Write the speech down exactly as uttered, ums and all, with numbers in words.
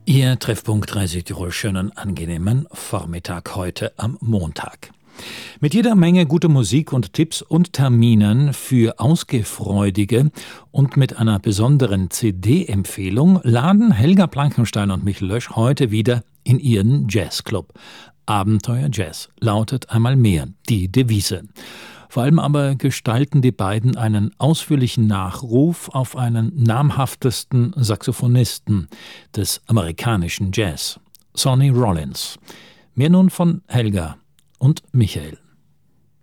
Ihr Treffpunkt drei Südtirol, schönen, angenehmen Vormittag heute am Montag. Mit jeder Menge guter Musik und Tipps und Terminen für Ausgehfreudige und mit einer besonderen C D-Empfehlung laden Helga Plankenstein und Michael Lösch heute wieder in ihren Jazzclub. Abenteuer Jazz lautet einmal mehr die Devise. Vor allem aber gestalten die beiden einen ausführlichen Nachruf auf einen namhaftesten Saxophonisten des amerikanischen Jazz, Sonny Rollins. Mehr nun von Helga und Michael.